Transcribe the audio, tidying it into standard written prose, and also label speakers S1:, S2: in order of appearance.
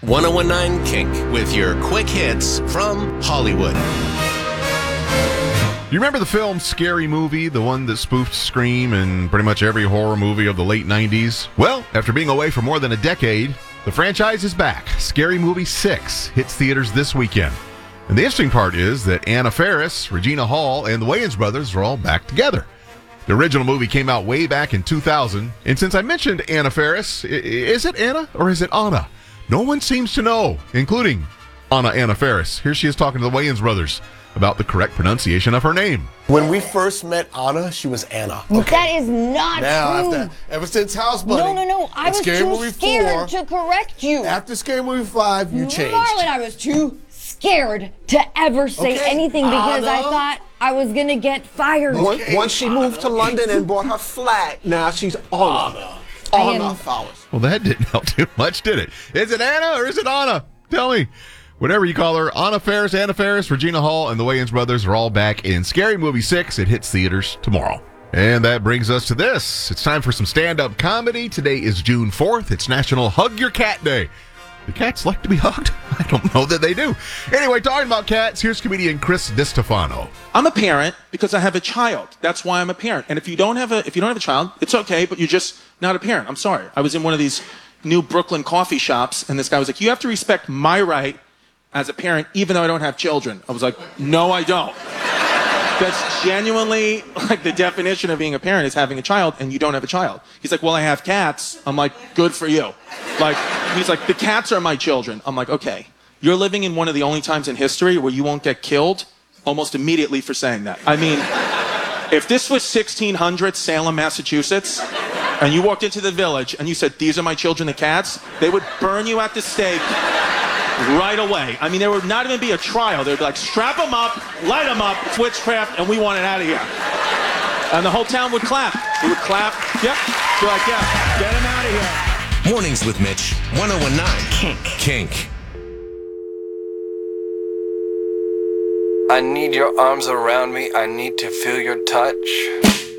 S1: 1019 Kink with your quick hits from Hollywood.
S2: You remember the film Scary Movie, the one that spoofed Scream and pretty much every horror movie of the late 90s? Well, after being away for more than a decade, the franchise is back. Scary Movie 6 hits theaters this weekend. And the interesting part is that Anna Faris, Regina Hall, and the Wayans brothers are all back together. The original movie came out way back in 2000, and since I mentioned Anna Faris, is it Anna or is it Anna? No one seems to know, including Anna Faris. Here she is talking to the Wayans brothers about the correct pronunciation of her name.
S3: When we first met Anna, she was Anna.
S4: Okay. That is not true.
S3: Ever since House Bunny.
S4: No. I was too scared to correct you.
S3: After Scary Movie 5, you changed.
S4: Marlon, I was too scared to ever say anything because I thought I was going to get fired.
S5: Once she moved to London and bought her flat, now she's Anna.
S3: Anna Fowers.
S2: Well, that didn't help too much, did it? Is it Anna or is it Anna? Tell me. Whatever you call her, Anna Faris, Regina Hall, and the Wayans brothers are all back in Scary Movie 6. It hits theaters tomorrow. And that brings us to this. It's time for some stand-up comedy. Today is June 4th. It's National Hug Your Cat Day. Do cats like to be hugged? I don't know that they do. Anyway, talking about cats, here's comedian Chris DiStefano.
S6: I'm a parent because I have a child. That's why I'm a parent. And if you don't have a child, it's okay, but you're just not a parent. I'm sorry. I was in one of these new Brooklyn coffee shops, and this guy was like, "You have to respect my right as a parent, even though I don't have children." I was like, "No, I don't." That's genuinely like the definition of being a parent is having a child, and you don't have a child. He's like, "Well, I have cats." I'm like, "Good for you." Like, he's like, "The cats are my children." I'm like, "Okay, you're living in one of the only times in history where you won't get killed almost immediately for saying that." I mean, if this was 1600 Salem, Massachusetts, and you walked into the village and you said, "These are my children, the cats," they would burn you at the stake right away. I mean, there would not even be a trial. They'd be like, "Strap them up, light them up, it's witchcraft, and we want it out of here." And the whole town would clap. We would clap. Yep. Be like, "Yeah, get him out of here."
S1: Mornings with Mitch, 1019 Kink.
S7: I need your arms around me. I need to feel your touch.